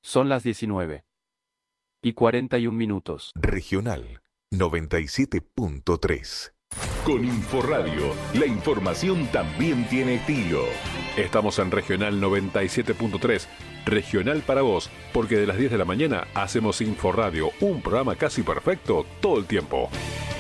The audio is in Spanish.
Son las 19:41. Regional 97.3. Con Inforradio, la información también tiene estilo. Estamos en Regional 97.3, Regional para vos, porque de las 10 de la mañana hacemos Inforradio, un programa casi perfecto todo el tiempo.